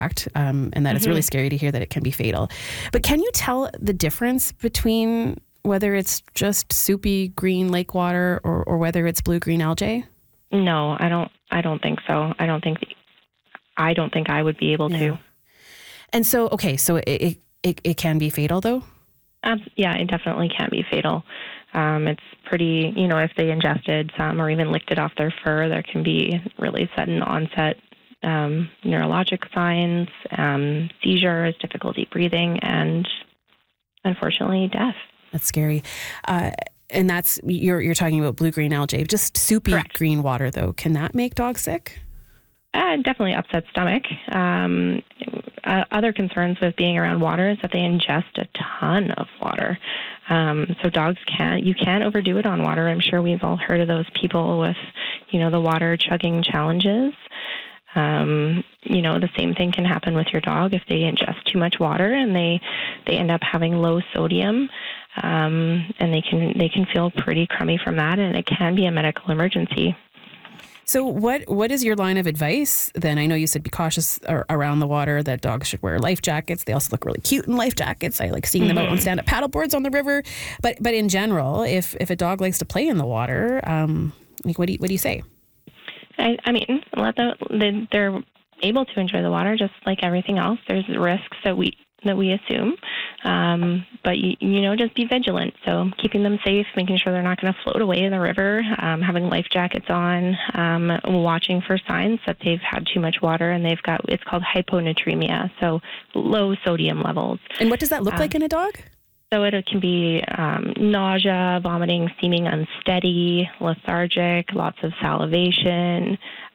and that it's really scary to hear that it can be fatal. But can you tell the difference between whether it's just soupy green lake water or whether it's blue-green algae? No, I don't think so. I don't think I would be able to. And so, so it can be fatal, though? Yeah, it definitely can be fatal. It's pretty, if they ingested some or even licked it off their fur, there can be really sudden onset neurologic signs, seizures, difficulty breathing, and unfortunately death. That's scary. And that's, you're talking about blue-green algae. Just soupy Correct. green water, though. Can that make dogs sick? Definitely upset stomach. Other concerns with being around water is that they ingest a ton of water. So dogs you can overdo it on water. I'm sure we've all heard of those people with, the water chugging challenges. The same thing can happen with your dog if they ingest too much water and they end up having low sodium, and they can feel pretty crummy from that, and it can be a medical emergency. So what is your line of advice then? I know you said be cautious around the water, that dogs should wear life jackets. They also look really cute in life jackets. I like seeing them out on stand-up paddleboards on the river. But in general, if a dog likes to play in the water, what do you say? I mean, they're able to enjoy the water just like everything else. There's risks that we assume, but just be vigilant. So keeping them safe, making sure they're not going to float away in the river, having life jackets on, watching for signs that they've had too much water and it's called hyponatremia, so low sodium levels. And what does that look like in a dog? So it can be nausea, vomiting, seeming unsteady, lethargic, lots of salivation,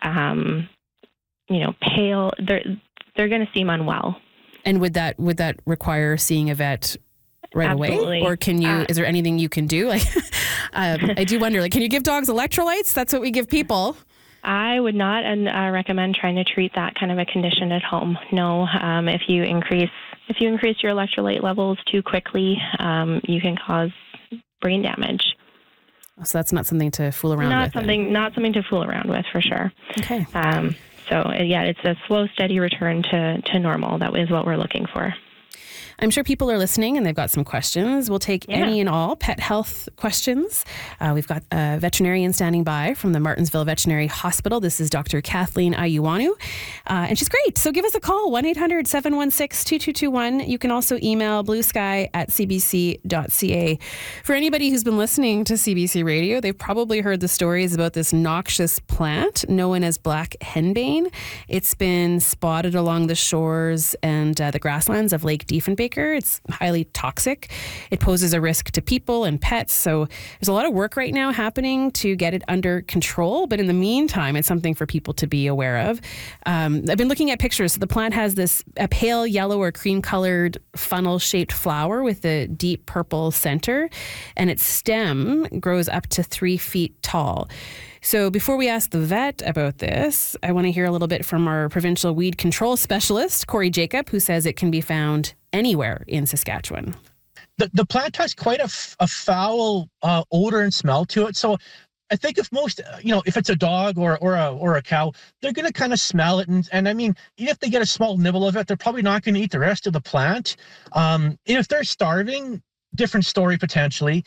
pale. They're going to seem unwell. And would that require seeing a vet right Absolutely. away? Or is there anything you can do? Like, I do wonder, can you give dogs electrolytes? That's what we give people. I would not recommend trying to treat that kind of a condition at home. No, if you increase your electrolyte levels too quickly, you can cause brain damage. So that's not something to fool around with. Not something to fool around with, for sure. Okay. It's a slow, steady return to normal. That is what we're looking for. I'm sure people are listening and they've got some questions. We'll take any and all pet health questions. We've got a veterinarian standing by from the Martensville Veterinary Hospital. This is Dr. Kathleen Ayuwanu, and she's great. So give us a call, 1-800-716-2221. You can also email bluesky@cbc.ca. For anybody who's been listening to CBC Radio, they've probably heard the stories about this noxious plant known as black henbane. It's been spotted along the shores and the grasslands of Lake Diefenbaker. It's highly toxic. It poses a risk to people and pets. So there's a lot of work right now happening to get it under control. But in the meantime, it's something for people to be aware of. I've been looking at pictures. So the plant has a pale yellow or cream colored funnel shaped flower with a deep purple center. And its stem grows up to 3 feet tall. So before we ask the vet about this, I want to hear a little bit from our provincial weed control specialist, Corey Jacob, who says it can be found anywhere in Saskatchewan. The plant has quite a foul odor and smell to it. So I think if most, if it's a dog or a cow, they're going to kind of smell it. And I mean, even if they get a small nibble of it, they're probably not going to eat the rest of the plant. If they're starving, different story potentially.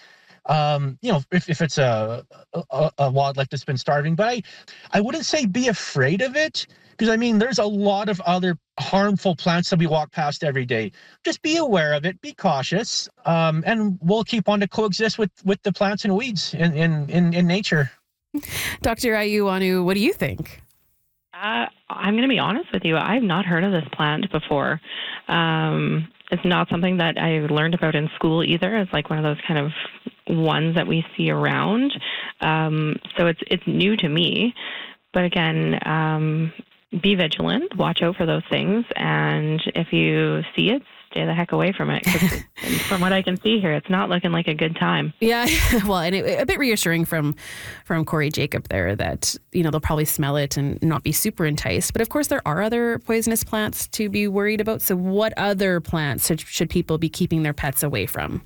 If it's a wildlife that's been starving, but I wouldn't say be afraid of it, because I mean, there's a lot of other harmful plants that we walk past every day. Just be aware of it, be cautious, and we'll keep on to coexist with the plants and weeds in nature. Dr. Ayuwanu, what do you think? I'm going to be honest with you. I've not heard of this plant before. It's not something that I learned about in school either. It's like one of those kind of ones that we see around. So it's new to me. But again, be vigilant, watch out for those things. And if you see it, stay the heck away from it. 'Cause from what I can see here, it's not looking like a good time. Yeah, well, and a bit reassuring from Corey Jacob there that, they'll probably smell it and not be super enticed. But of course, there are other poisonous plants to be worried about. So what other plants should people be keeping their pets away from?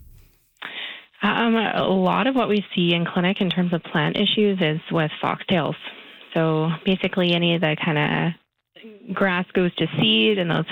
A lot of what we see in clinic in terms of plant issues is with foxtails. So basically any of the kind of grass goes to seed and those